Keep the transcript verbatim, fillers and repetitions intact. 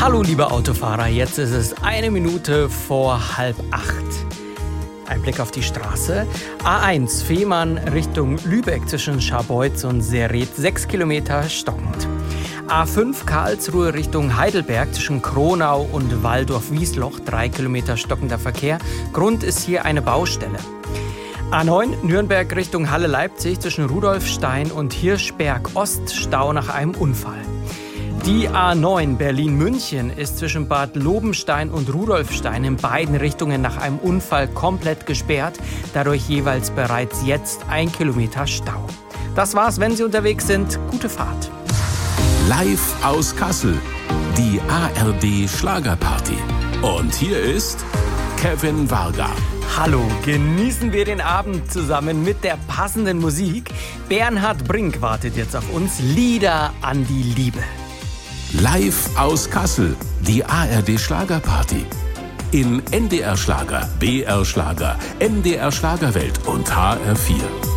Hallo liebe Autofahrer, jetzt ist es eine Minute vor halb acht. Ein Blick auf die Straße. A eins Fehmarn Richtung Lübeck zwischen Scharbeutz und Seredt, sechs Kilometer stockend. A fünf Karlsruhe Richtung Heidelberg zwischen Kronau und Waldorf-Wiesloch, drei Kilometer stockender Verkehr. Grund ist hier eine Baustelle. A neun Nürnberg Richtung Halle-Leipzig zwischen Rudolfstein und Hirschberg Ost, Stau nach einem Unfall. Die A neun Berlin-München ist zwischen Bad Lobenstein und Rudolfstein in beiden Richtungen nach einem Unfall komplett gesperrt, dadurch jeweils bereits jetzt ein Kilometer Stau. Das war's, wenn Sie unterwegs sind. Gute Fahrt. Live aus Kassel, die A R D Schlagerparty. Und hier ist Kevin Varga. Hallo, genießen wir den Abend zusammen mit der passenden Musik. Bernhard Brink wartet jetzt auf uns. Lieder an die Liebe. Live aus Kassel, die A R D Schlagerparty. In N D R Schlager, B R Schlager, M D R Schlagerwelt und H R vier.